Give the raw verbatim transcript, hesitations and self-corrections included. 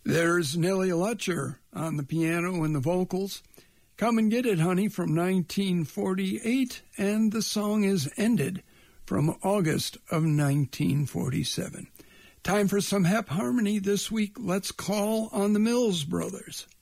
There's Nellie Letcher on the piano and the vocals. Come and Get It, Honey from nineteen forty-eight, and the song is Ended from August of nineteen forty-seven. Time for some Hep Harmony this week. Let's call on the Mills Brothers.